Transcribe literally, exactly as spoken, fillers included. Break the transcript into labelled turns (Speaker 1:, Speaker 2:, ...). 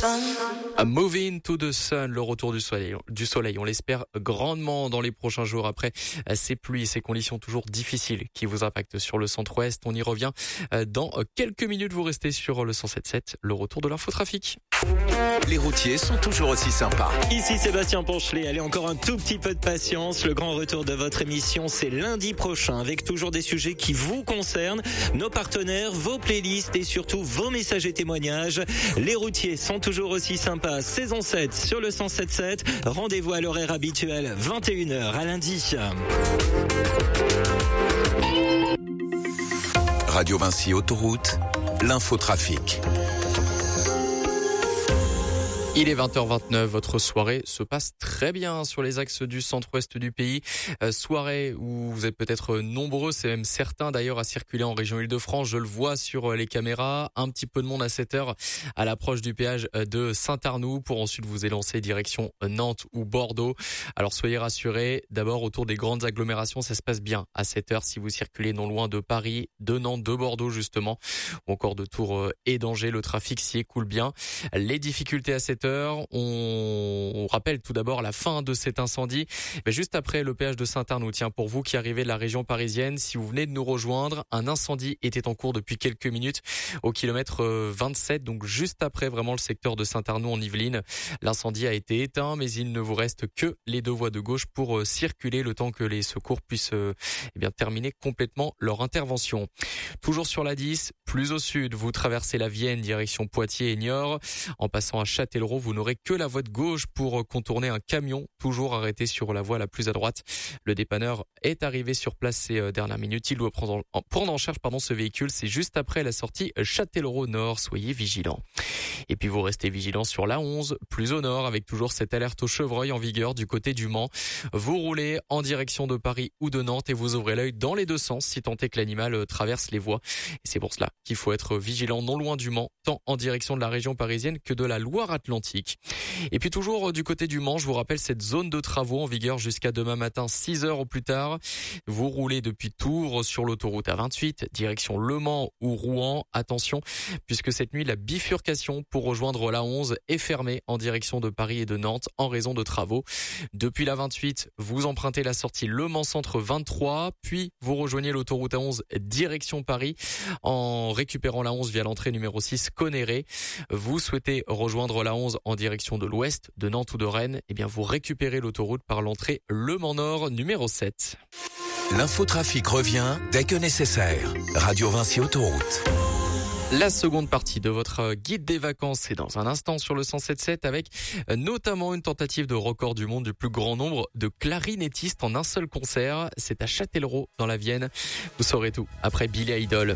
Speaker 1: A Moving to the Sun, le retour du soleil, du soleil. On l'espère grandement dans les prochains jours après ces pluies, ces conditions toujours difficiles qui vous impactent sur le centre-ouest. On y revient dans quelques minutes. Vous restez sur le cent sept virgule sept, le retour de l'infotrafic.
Speaker 2: Les routiers sont toujours aussi sympas.
Speaker 3: Ici Sébastien Ponchelet, allez encore un tout petit peu de patience. Le grand retour de votre émission, c'est lundi prochain avec toujours des sujets qui vous concernent, nos partenaires, vos playlists et surtout vos messages et témoignages. Les routiers sont toujours aussi sympas. Saison sept sur le cent sept virgule sept. Rendez-vous à l'horaire habituel, vingt et une heures à lundi.
Speaker 2: Radio Vinci Autoroute, l'infotrafic.
Speaker 1: Il est vingt heures vingt-neuf, votre soirée se passe très bien sur les axes du centre-ouest du pays. Euh, soirée où vous êtes peut-être nombreux, c'est même certain d'ailleurs à circuler en région Île-de-France. Je le vois sur les caméras, un petit peu de monde à sept heures à l'approche du péage de Saint-Arnoux pour ensuite vous élancer direction Nantes ou Bordeaux. Alors soyez rassurés, d'abord autour des grandes agglomérations, ça se passe bien à sept heures si vous circulez non loin de Paris, de Nantes, de Bordeaux justement, ou encore de Tours et d'Angers. Le trafic s'y écoule bien. Les difficultés à sept heures, On, on rappelle tout d'abord la fin de cet incendie. Mais juste après le péage de Saint-Arnoux, tiens, pour vous qui arrivez de la région parisienne, si vous venez de nous rejoindre, un incendie était en cours depuis quelques minutes au kilomètre vingt-sept, donc juste après vraiment le secteur de Saint-Arnoux en Yvelines. L'incendie a été éteint, mais il ne vous reste que les deux voies de gauche pour circuler le temps que les secours puissent eh bien terminer complètement leur intervention. Toujours sur la dix, plus au sud, vous traversez la Vienne direction Poitiers et Niort. En passant à Châtellerault, vous n'aurez que la voie de gauche pour contourner un camion toujours arrêté sur la voie la plus à droite. Le dépanneur est arrivé sur place ces dernières minutes. Il doit prendre en, prendre en charge pardon, ce véhicule. C'est juste après la sortie Châtellerault Nord. Soyez vigilants. Et puis vous restez vigilants sur la onze, plus au nord, avec toujours cette alerte au chevreuil en vigueur du côté du Mans. Vous roulez en direction de Paris ou de Nantes et vous ouvrez l'œil dans les deux sens si tant est que l'animal traverse les voies. Et c'est pour cela qu'il faut être vigilant non loin du Mans, tant en direction de la région parisienne que de la Loire-Atlantique. Et puis toujours du côté du Mans, je vous rappelle cette zone de travaux en vigueur jusqu'à demain matin, six heures au plus tard. Vous roulez depuis Tours sur l'autoroute A vingt-huit, direction Le Mans ou Rouen. Attention, puisque cette nuit, la bifurcation pour rejoindre la onze est fermée en direction de Paris et de Nantes en raison de travaux. Depuis la vingt-huit, vous empruntez la sortie Le Mans Centre vingt-trois, puis vous rejoignez l'autoroute A onze direction Paris en récupérant la onze via l'entrée numéro six Conneré. Vous souhaitez rejoindre la onze en direction de l'ouest, de Nantes ou de Rennes, eh bien vous récupérez l'autoroute par l'entrée Le Mans Nord numéro sept.
Speaker 2: L'infotrafic revient dès que nécessaire. Radio Vinci Autoroute.
Speaker 1: La seconde partie de votre guide des vacances, c'est dans un instant sur le cent sept virgule sept avec notamment une tentative de record du monde du plus grand nombre de clarinettistes en un seul concert. C'est à Châtellerault dans la Vienne. Vous saurez tout après Billy Idol.